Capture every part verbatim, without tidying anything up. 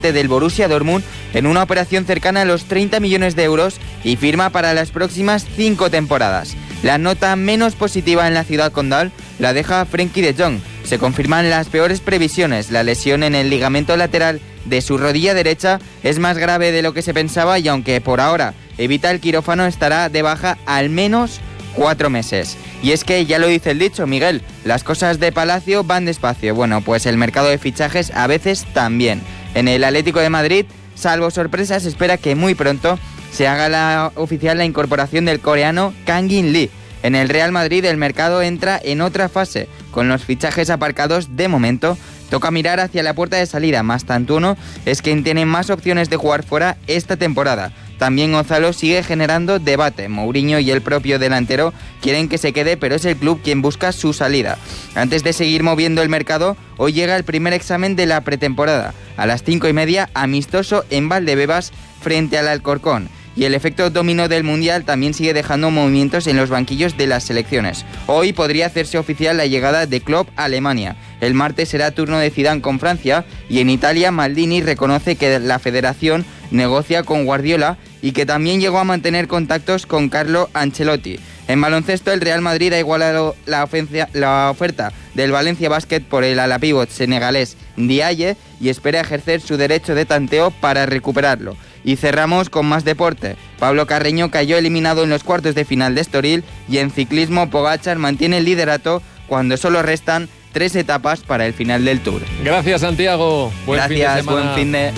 del Borussia Dortmund en una operación cercana a los treinta millones de euros y firma para las próximas cinco temporadas. La nota menos positiva en la ciudad condal la deja Frenkie de Jong. Se confirman las peores previsiones. La lesión en el ligamento lateral de su rodilla derecha es más grave de lo que se pensaba y aunque por ahora evita el quirófano, estará de baja al menos cuatro meses. Y es que ya lo dice el dicho, Miguel, las cosas de Palacio van despacio. Bueno, pues el mercado de fichajes a veces también. En el Atlético de Madrid, salvo sorpresas, se espera que muy pronto se haga la oficial la incorporación del coreano Kang In Lee. En el Real Madrid el mercado entra en otra fase, con los fichajes aparcados de momento. Toca mirar hacia la puerta de salida, más tanto uno es quien tiene más opciones de jugar fuera esta temporada. También Gonzalo sigue generando debate. Mourinho y el propio delantero quieren que se quede, pero es el club quien busca su salida. Antes de seguir moviendo el mercado, hoy llega el primer examen de la pretemporada. A las cinco y media, amistoso en Valdebebas frente al Alcorcón. Y el efecto dominó del Mundial también sigue dejando movimientos en los banquillos de las selecciones. Hoy podría hacerse oficial la llegada de Klopp a Alemania. El martes será turno de Zidane con Francia y en Italia Maldini reconoce que la federación negocia con Guardiola y que también llegó a mantener contactos con Carlo Ancelotti. En baloncesto, el Real Madrid ha igualado la, ofensa, la oferta del Valencia Basket por el alapívot senegalés Ndiaye y espera ejercer su derecho de tanteo para recuperarlo. Y cerramos con más deporte. Pablo Carreño cayó eliminado en los cuartos de final de Estoril y en ciclismo Pogačar mantiene el liderato cuando solo restan tres etapas para el final del Tour. Gracias, Santiago. Buen Gracias, fin de semana. buen fin de...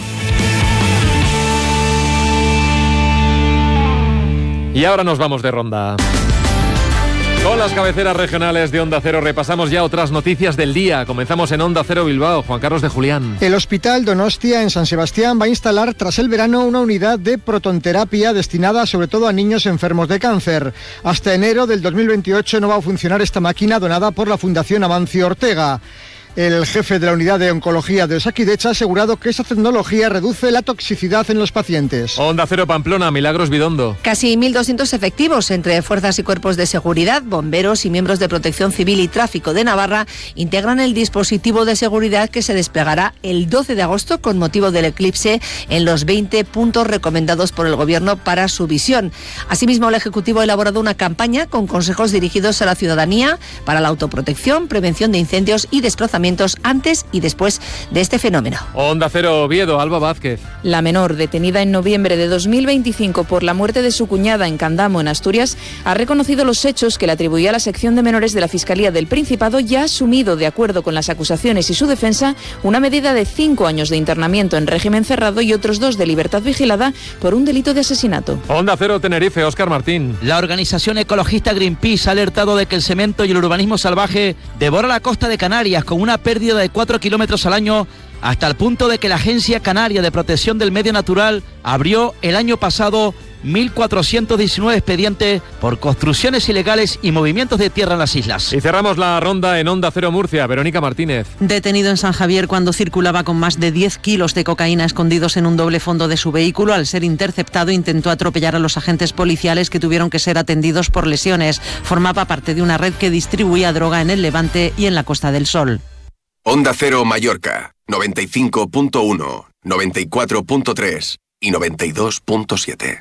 Y ahora nos vamos de ronda. Con las cabeceras regionales de Onda Cero repasamos ya otras noticias del día. Comenzamos en Onda Cero Bilbao. Juan Carlos de Julián. El Hospital Donostia en San Sebastián va a instalar tras el verano una unidad de protonterapia destinada sobre todo a niños enfermos de cáncer. Hasta enero del dos mil veintiocho no va a funcionar esta máquina donada por la Fundación Amancio Ortega. El jefe de la unidad de oncología de Osakidetza ha asegurado que esta tecnología reduce la toxicidad en los pacientes. Onda Cero Pamplona, Milagros Bidondo. Casi mil doscientos efectivos entre fuerzas y cuerpos de seguridad, bomberos y miembros de Protección Civil y Tráfico de Navarra integran el dispositivo de seguridad que se desplegará el doce de agosto con motivo del eclipse en los veinte puntos recomendados por el Gobierno para su visión. Asimismo, el Ejecutivo ha elaborado una campaña con consejos dirigidos a la ciudadanía para la autoprotección, prevención de incendios y desplazamientos antes y después de este fenómeno. Onda Cero Oviedo, Alba Vázquez. La menor, detenida en noviembre de dos mil veinticinco por la muerte de su cuñada en Candamo, en Asturias, ha reconocido los hechos que le atribuía a la sección de menores de la Fiscalía del Principado y ha asumido, de acuerdo con las acusaciones y su defensa, una medida de cinco años de internamiento en régimen cerrado y otros dos de libertad vigilada por un delito de asesinato. Onda Cero Tenerife, Óscar Martín. La organización ecologista Greenpeace ha alertado de que el cemento y el urbanismo salvaje devora la costa de Canarias con una pérdida de cuatro kilómetros al año, hasta el punto de que la Agencia Canaria de Protección del Medio Natural abrió el año pasado mil cuatrocientos diecinueve expedientes por construcciones ilegales y movimientos de tierra en las islas. Y cerramos la ronda en Onda Cero Murcia, Verónica Martínez. Detenido en San Javier cuando circulaba con más de diez kilos de cocaína escondidos en un doble fondo de su vehículo. Al ser interceptado intentó atropellar a los agentes policiales que tuvieron que ser atendidos por lesiones. Formaba parte de una red que distribuía droga en el Levante y en la Costa del Sol. Onda Cero Mallorca, noventa y cinco punto uno, noventa y cuatro punto tres y noventa y dos punto siete.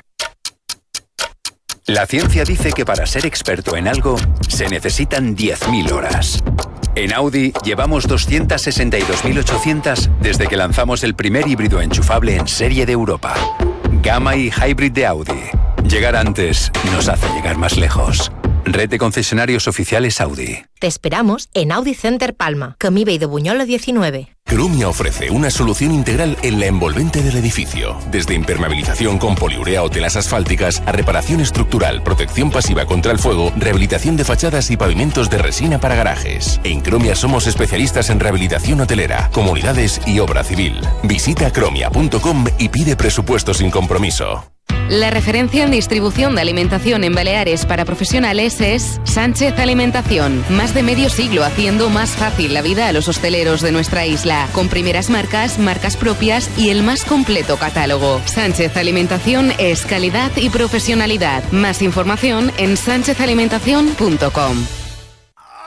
La ciencia dice que para ser experto en algo se necesitan diez mil horas. En Audi llevamos doscientas sesenta y dos mil ochocientas desde que lanzamos el primer híbrido enchufable en serie de Europa. Gamma y Hybrid de Audi. Llegar antes nos hace llegar más lejos. Red de concesionarios oficiales Audi. Te esperamos en Audi Center Palma, Camí Vell de Buñola diecinueve. Cromia ofrece una solución integral en la envolvente del edificio. Desde impermeabilización con poliurea o telas asfálticas a reparación estructural, protección pasiva contra el fuego, rehabilitación de fachadas y pavimentos de resina para garajes. En Cromia somos especialistas en rehabilitación hotelera, comunidades y obra civil. Visita cromia punto com y pide presupuesto sin compromiso. La referencia en distribución de alimentación en Baleares para profesionales es Sánchez Alimentación. Más de medio siglo haciendo más fácil la vida a los hosteleros de nuestra isla. Con primeras marcas, marcas propias y el más completo catálogo. Sánchez Alimentación es calidad y profesionalidad. Más información en sánchez alimentación punto com.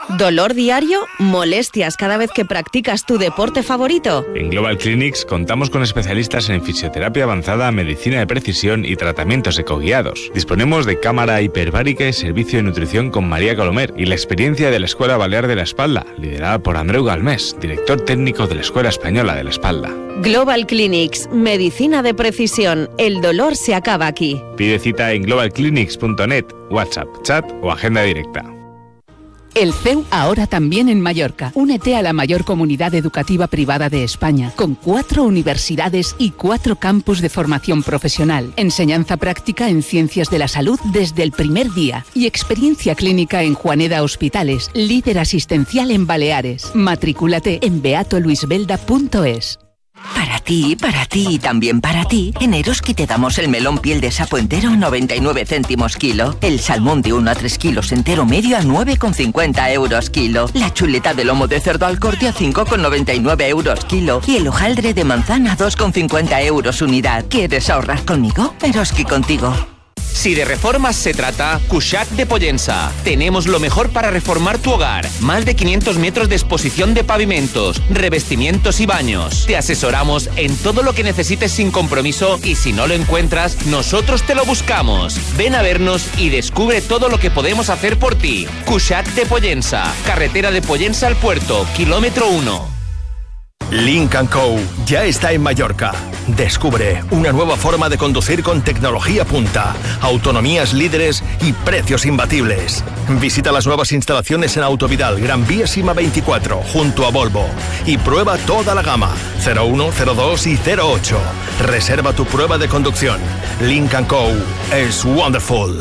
¿Dolor diario? ¿Molestias cada vez que practicas tu deporte favorito? En Global Clinics contamos con especialistas en fisioterapia avanzada, medicina de precisión y tratamientos ecoguiados. Disponemos de cámara hiperbárica y servicio de nutrición con María Colomer y la experiencia de la Escuela Balear de la Espalda, liderada por Andreu Galmés, director técnico de la Escuela Española de la Espalda. Global Clinics, medicina de precisión. El dolor se acaba aquí. Pide cita en global clinics punto net, WhatsApp, chat o agenda directa. El C E U ahora también en Mallorca. Únete a la mayor comunidad educativa privada de España, con cuatro universidades y cuatro campus de formación profesional, enseñanza práctica en ciencias de la salud desde el primer día y experiencia clínica en Juaneda Hospitales, líder asistencial en Baleares. Matricúlate en beato luis belda punto es. Para ti, para ti y también para ti, en Eroski te damos el melón piel de sapo entero a noventa y nueve céntimos kilo, el salmón de uno a tres kilos entero medio a nueve con cincuenta euros kilo, la chuleta de lomo de cerdo al corte a cinco con noventa y nueve euros kilo y el hojaldre de manzana a dos con cincuenta euros unidad. ¿Quieres ahorrar conmigo? Eroski contigo. Si de reformas se trata, Cuixart de Pollença. Tenemos lo mejor para reformar tu hogar. Más de quinientos metros de exposición de pavimentos, revestimientos y baños. Te asesoramos en todo lo que necesites sin compromiso y si no lo encuentras, nosotros te lo buscamos. Ven a vernos y descubre todo lo que podemos hacer por ti. Cuixart de Pollença. Carretera de Pollença al puerto, kilómetro uno. Lynk and Co. ya está en Mallorca. Descubre una nueva forma de conducir con tecnología punta, autonomías líderes y precios imbatibles. Visita las nuevas instalaciones en Autovidal, Gran Vía Sima veinticuatro, junto a Volvo. Y prueba toda la gama, cero uno, cero dos y cero ocho. Reserva tu prueba de conducción. Lynk and Co. es wonderful.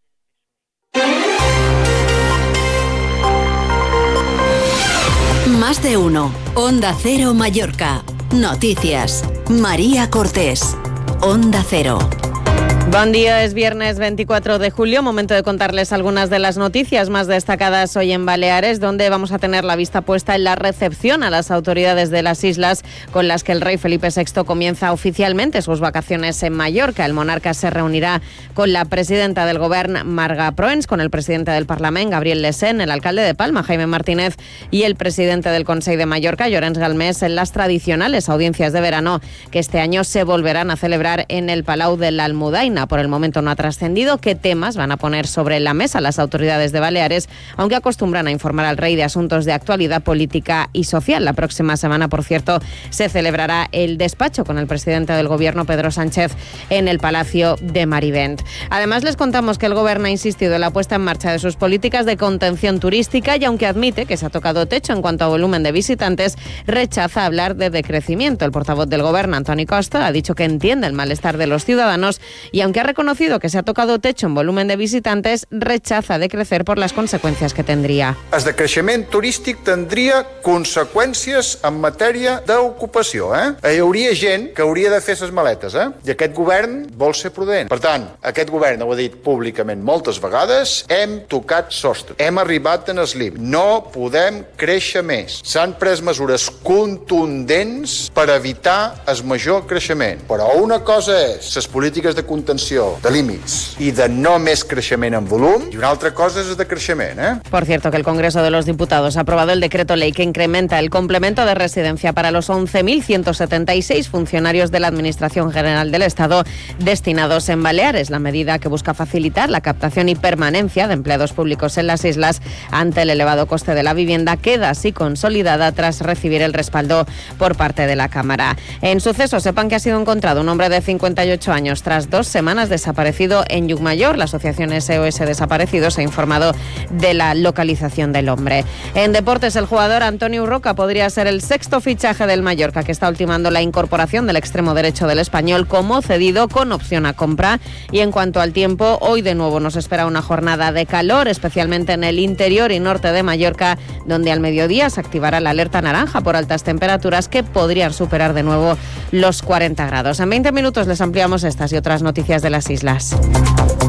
Más de uno. Onda Cero Mallorca. Noticias. María Cortés. Onda Cero. Buen día, es viernes veinticuatro de julio, momento de contarles algunas de las noticias más destacadas hoy en Baleares, donde vamos a tener la vista puesta en la recepción a las autoridades de las islas con las que el rey Felipe sexto comienza oficialmente sus vacaciones en Mallorca. El monarca se reunirá con la presidenta del Govern, Marga Proens, con el presidente del Parlament, Gabriel Lesén, el alcalde de Palma, Jaime Martínez, y el presidente del Consell de Mallorca, Llorenç Galmés, en las tradicionales audiencias de verano que este año se volverán a celebrar en el Palau de la Almudaina. Por el momento no ha trascendido qué temas van a poner sobre la mesa las autoridades de Baleares, aunque acostumbran a informar al rey de asuntos de actualidad política y social. La próxima semana, por cierto, se celebrará el despacho con el presidente del Gobierno, Pedro Sánchez, en el Palacio de Marivent. Además, les contamos que el Gobierno ha insistido en la puesta en marcha de sus políticas de contención turística y, aunque admite que se ha tocado techo en cuanto a volumen de visitantes, rechaza hablar de decrecimiento. El portavoz del Gobierno, Antoni Costa, ha dicho que entiende el malestar de los ciudadanos y, aunque ha reconocido que se ha tocado techo en volumen de visitantes, rechaza decrecer por las consecuencias que tendría. El decreixement turístic tindria conseqüències en matèria d'ocupació. Eh? Hi hauria gent que hauria de fer ses maletes, eh? I aquest govern vol ser prudent. Per tant, aquest govern ho ha dit públicament moltes vegades, hem tocat sostre, hem arribat en el límit, no podem créixer més. S'han pres mesures contundents per evitar el major creixement. Però una cosa és les polítiques de contenció, de límits i de no més creixement en volum, y una altra cosa es de creixement. ¿eh? Por cierto, que el Congreso de los Diputados ha aprobado el decreto ley que incrementa el complemento de residencia para los once mil ciento setenta y seis funcionarios de la Administración General del Estado destinados en Baleares. La medida, que busca facilitar la captación y permanencia de empleados públicos en las islas ante el elevado coste de la vivienda, queda así consolidada tras recibir el respaldo por parte de la Cámara. En suceso, sepan que ha sido encontrado un hombre de cincuenta y ocho años tras dos semanas desaparecido en Llucmajor. La asociación S O S Desaparecidos ha informado de la localización del hombre. En deportes, el jugador Antonio Roca podría ser el sexto fichaje del Mallorca, que está ultimando la incorporación del extremo derecho del Español como cedido con opción a compra. Y en cuanto al tiempo, hoy de nuevo nos espera una jornada de calor, especialmente en el interior y norte de Mallorca, donde al mediodía se activará la alerta naranja por altas temperaturas que podrían superar de nuevo los cuarenta grados. En veinte minutos les ampliamos estas y otras noticias de las islas.